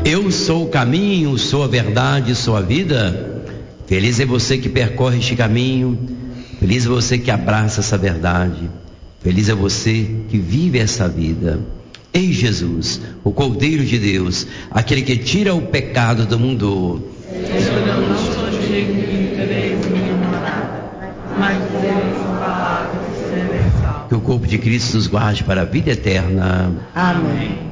Eu sou o caminho, sou a verdade, sou a vida. Feliz é você que percorre este caminho, feliz é você que abraça essa verdade, feliz é você que vive essa vida. Ei Jesus, o Cordeiro de Deus, aquele que tira o pecado do mundo. Eu não sou digno de tereis minha morada, mas dizeis palavras que serei salvo. Que o corpo de Cristo nos guarde para a vida eterna. Amém.